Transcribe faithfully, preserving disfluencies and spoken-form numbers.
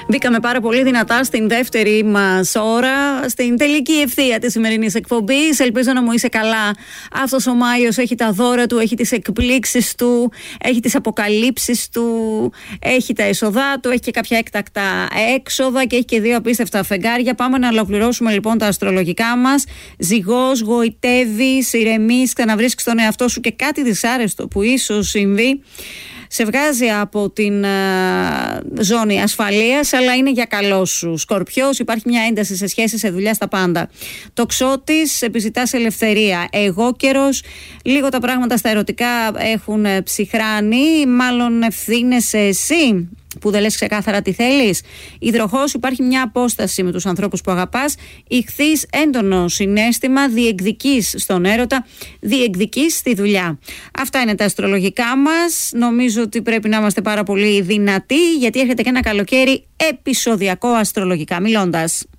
Μπήκαμε πάρα πολύ δυνατά στην δεύτερη μας ώρα, στην τελική ευθεία της σημερινής εκπομπής. Ελπίζω να μου είσαι καλά. Αυτός ο Μάιος έχει τα δώρα του, έχει τις εκπλήξεις του, έχει τις αποκαλύψεις του, έχει τα έσοδά του, έχει και κάποια έκτακτα έξοδα και έχει και δύο απίστευτα φεγγάρια. Πάμε να ολοκληρώσουμε λοιπόν τα αστρολογικά μας. Ζυγός, γοητεύεις, ηρεμείς, ξαναβρίσκεις τον εαυτό σου και κάτι δυσάρεστο που ίσως συμβεί σε βγάζει από την uh, ζώνη ασφαλείας, αλλά είναι για καλό σου. Σκορπιός, υπάρχει μια ένταση σε σχέση, σε δουλειά, στα πάντα. Τοξότης, επιζητάς ελευθερία. Εγώκερος, λίγο τα πράγματα στα ερωτικά έχουν ψυχράνει, μάλλον ευθύνεσαι εσύ που δεν λες ξεκάθαρα τι θέλεις. Υδροχός, υπάρχει μια απόσταση με τους ανθρώπους που αγαπάς. Ιχθύς, έντονο συναίσθημα, διεκδικείς στον έρωτα, διεκδικείς στη δουλειά. Αυτά είναι τα αστρολογικά μας. Νομίζω ότι πρέπει να είμαστε πάρα πολύ δυνατοί, γιατί έρχεται και ένα καλοκαίρι επεισοδιακό αστρολογικά μιλώντας.